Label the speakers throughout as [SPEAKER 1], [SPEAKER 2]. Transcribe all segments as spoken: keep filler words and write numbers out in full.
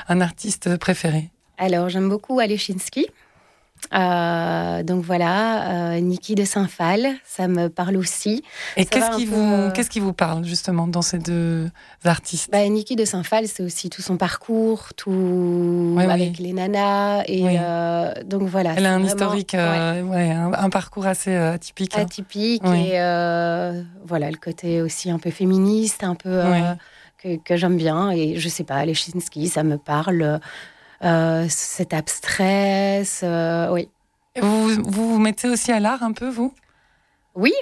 [SPEAKER 1] un artiste préféré?
[SPEAKER 2] Alors, j'aime beaucoup Alechinsky. Euh, donc voilà, euh, Niki de Saint-Phal, ça me parle aussi.
[SPEAKER 1] Et
[SPEAKER 2] ça
[SPEAKER 1] qu'est-ce qui,
[SPEAKER 2] peu,
[SPEAKER 1] vous,
[SPEAKER 2] euh...
[SPEAKER 1] qu'est-ce qui vous parle justement dans ces deux artistes?
[SPEAKER 2] bah, Niki de Saint-Phal, c'est aussi tout son parcours, tout oui, avec oui. les nanas. Et
[SPEAKER 1] oui.
[SPEAKER 2] euh, donc voilà.
[SPEAKER 1] Elle a un
[SPEAKER 2] vraiment,
[SPEAKER 1] historique, euh, ouais. Ouais, un, un parcours assez euh, atypique. Hein.
[SPEAKER 2] Atypique
[SPEAKER 1] oui.
[SPEAKER 2] et euh, voilà, le côté aussi un peu féministe, un peu oui. euh, que, que j'aime bien. Et je sais pas, Alechinsky, ça me parle. Euh, cet abstrait, ce... oui.
[SPEAKER 1] Et vous, vous vous mettez aussi à l'art un peu, vous?
[SPEAKER 2] Oui.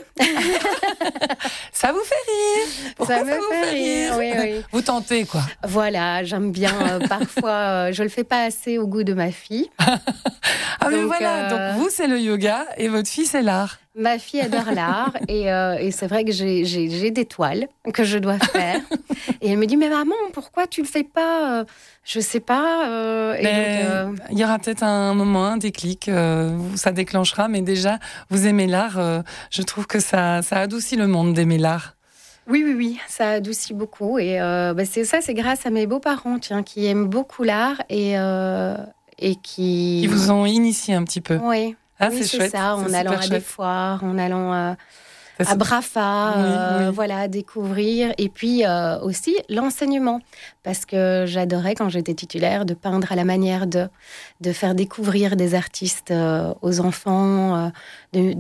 [SPEAKER 1] Ça vous fait rire? Pourquoi
[SPEAKER 2] ça me ça vous fait rire, rire. Oui, oui.
[SPEAKER 1] Vous tentez, quoi.
[SPEAKER 2] Voilà, j'aime bien. Euh, parfois, euh, je le fais pas assez au goût de ma fille.
[SPEAKER 1] ah, mais
[SPEAKER 2] donc,
[SPEAKER 1] voilà. Euh... Donc, vous, c'est le yoga et votre fille, c'est l'art.
[SPEAKER 2] Ma fille adore l'art et, euh, et c'est vrai que j'ai, j'ai, j'ai des toiles que je dois faire. Et elle me dit, mais maman, pourquoi tu le fais pas? Je sais pas. Euh, et
[SPEAKER 1] mais
[SPEAKER 2] donc, euh...
[SPEAKER 1] il y aura peut-être un moment, un déclic, euh, ça déclenchera. Mais déjà, vous aimez l'art. Euh, je trouve que ça, ça adoucit le monde d'aimer l'art.
[SPEAKER 2] Oui, oui, oui, ça adoucit beaucoup. Et euh, bah c'est ça, c'est grâce à mes beaux-parents, tiens, qui aiment beaucoup l'art et, euh, et qui...
[SPEAKER 1] Qui vous ont initié un petit peu.
[SPEAKER 2] Oui.
[SPEAKER 1] Ah,
[SPEAKER 2] oui,
[SPEAKER 1] c'est,
[SPEAKER 2] c'est
[SPEAKER 1] chouette.
[SPEAKER 2] ça, en
[SPEAKER 1] c'est
[SPEAKER 2] allant à
[SPEAKER 1] chouette.
[SPEAKER 2] des foires, en allant euh,
[SPEAKER 1] c'est
[SPEAKER 2] à Brafa,
[SPEAKER 1] oui,
[SPEAKER 2] euh,
[SPEAKER 1] oui.
[SPEAKER 2] voilà, découvrir. Et puis euh, aussi l'enseignement, parce que j'adorais, quand j'étais titulaire, de peindre à la manière de, de faire découvrir des artistes euh, aux enfants, euh, de,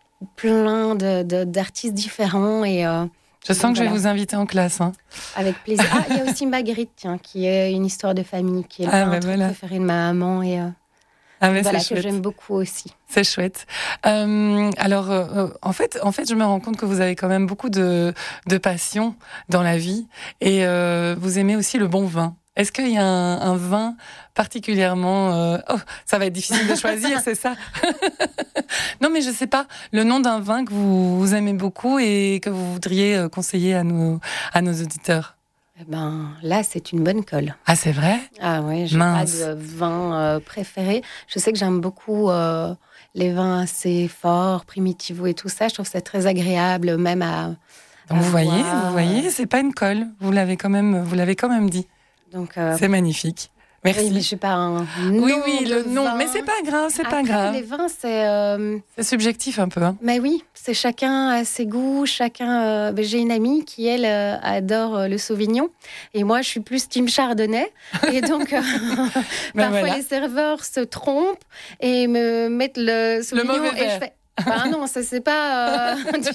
[SPEAKER 2] plein de, de, d'artistes différents. Et, euh,
[SPEAKER 1] je sens donc, que voilà. Je vais vous inviter en classe. Hein.
[SPEAKER 2] Avec plaisir. Ah, il y a aussi Marguerite, tiens, qui est une histoire de famille, qui est le
[SPEAKER 1] ah,
[SPEAKER 2] peintre
[SPEAKER 1] ben voilà.
[SPEAKER 2] préféré de ma maman. Et, euh,
[SPEAKER 1] Ah mais
[SPEAKER 2] voilà,
[SPEAKER 1] c'est
[SPEAKER 2] que
[SPEAKER 1] chouette.
[SPEAKER 2] j'aime beaucoup aussi.
[SPEAKER 1] C'est chouette. Euh, alors, euh, en fait, en fait, je me rends compte que vous avez quand même beaucoup de, de passion dans la vie et euh, vous aimez aussi le bon vin. Est-ce qu'il y a un, un vin particulièrement... Euh... Oh, ça va être difficile de choisir, c'est ça? Non, mais je sais pas. Le nom d'un vin que vous, vous aimez beaucoup et que vous voudriez conseiller à nos, à nos auditeurs.
[SPEAKER 2] Eh ben, là, c'est une bonne colle.
[SPEAKER 1] Ah, c'est vrai?
[SPEAKER 2] Ah oui, j'ai
[SPEAKER 1] Mince.
[SPEAKER 2] pas de vin euh, préféré. Je sais que j'aime beaucoup euh, les vins assez forts, primitivos et tout ça. Je trouve ça très agréable, même à.
[SPEAKER 1] Donc
[SPEAKER 2] à
[SPEAKER 1] vous voyez,
[SPEAKER 2] voir.
[SPEAKER 1] vous voyez, c'est pas une colle. Vous l'avez quand même, vous l'avez quand même dit.
[SPEAKER 2] Donc euh,
[SPEAKER 1] c'est magnifique. Merci.
[SPEAKER 2] Oui, mais je suis pas un nom
[SPEAKER 1] Oui, oui, le nom.
[SPEAKER 2] vin.
[SPEAKER 1] Mais c'est pas grave, c'est
[SPEAKER 2] Après,
[SPEAKER 1] pas grave.
[SPEAKER 2] Les vins, c'est. Euh...
[SPEAKER 1] C'est subjectif un peu. Hein.
[SPEAKER 2] Mais oui, c'est chacun a ses goûts, chacun. Euh... Ben, j'ai une amie qui elle euh, adore euh, le Sauvignon, et moi je suis plus team Chardonnay, et donc euh,
[SPEAKER 1] ben
[SPEAKER 2] parfois
[SPEAKER 1] voilà.
[SPEAKER 2] les serveurs se trompent et me mettent le Sauvignon
[SPEAKER 1] le mauvais
[SPEAKER 2] et
[SPEAKER 1] verre.
[SPEAKER 2] je fais. Bah non, ça c'est pas, euh,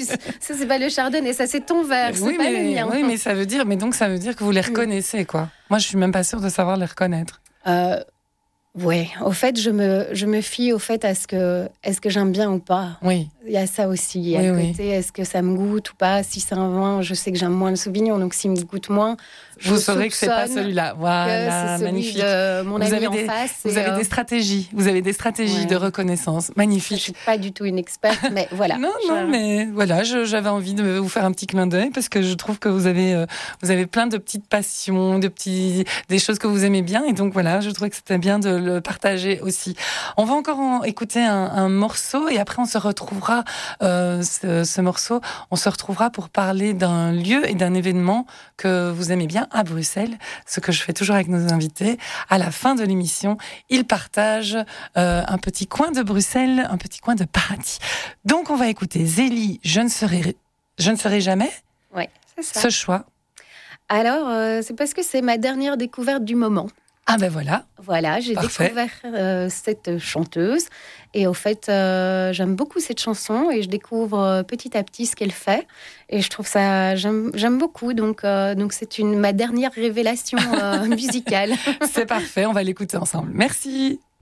[SPEAKER 2] ça c'est pas le chardonnay, ça c'est ton verre, c'est
[SPEAKER 1] oui,
[SPEAKER 2] pas
[SPEAKER 1] mais,
[SPEAKER 2] le mien.
[SPEAKER 1] Oui, mais ça veut dire, mais donc ça veut dire que vous les reconnaissez, quoi. Moi, je suis même pas sûre de savoir les reconnaître.
[SPEAKER 2] Euh, ouais, au fait, je me, je me fie au fait à ce que, est-ce que j'aime bien ou pas.
[SPEAKER 1] Oui.
[SPEAKER 2] Il y a ça aussi. Il y a
[SPEAKER 1] oui,
[SPEAKER 2] le
[SPEAKER 1] oui.
[SPEAKER 2] côté, est-ce que ça me goûte ou pas. Si c'est un vin, je sais que j'aime moins le Sauvignon, donc s'il me goûte moins,
[SPEAKER 1] vous saurez que c'est pas celui-là. Voilà,
[SPEAKER 2] c'est celui
[SPEAKER 1] magnifique.
[SPEAKER 2] De mon
[SPEAKER 1] vous
[SPEAKER 2] ami
[SPEAKER 1] avez
[SPEAKER 2] en
[SPEAKER 1] des,
[SPEAKER 2] face.
[SPEAKER 1] Vous avez euh... des stratégies. Vous avez des stratégies ouais. de reconnaissance. Magnifique.
[SPEAKER 2] Je suis pas du tout une experte, mais voilà.
[SPEAKER 1] non,
[SPEAKER 2] je...
[SPEAKER 1] non, mais voilà, je, j'avais envie de vous faire un petit clin d'œil parce que je trouve que vous avez, euh, vous avez plein de petites passions, de petits, des choses que vous aimez bien, et donc voilà, je trouvais que c'était bien de le partager aussi. On va encore en écouter un, un morceau et après on se retrouvera. Euh, ce, ce morceau, on se retrouvera pour parler d'un lieu et d'un événement que vous aimez bien à Bruxelles, ce que je fais toujours avec nos invités. À la fin de l'émission, ils partagent euh, un petit coin de Bruxelles, un petit coin de paradis. Donc on va écouter Zélie, je ne serai, je ne serai jamais.
[SPEAKER 2] Oui, c'est ça.
[SPEAKER 1] Ce choix.
[SPEAKER 2] Alors, euh, c'est parce que c'est ma dernière découverte du moment.
[SPEAKER 1] Ah ben voilà.
[SPEAKER 2] Voilà, j'ai
[SPEAKER 1] Parfait.
[SPEAKER 2] découvert euh, cette chanteuse et au fait, euh, j'aime beaucoup cette chanson et je découvre euh, petit à petit ce qu'elle fait et je trouve ça, j'aime, j'aime beaucoup. Donc, euh, donc c'est une ma dernière révélation euh, musicale.
[SPEAKER 1] C'est parfait, on va l'écouter ensemble. Merci.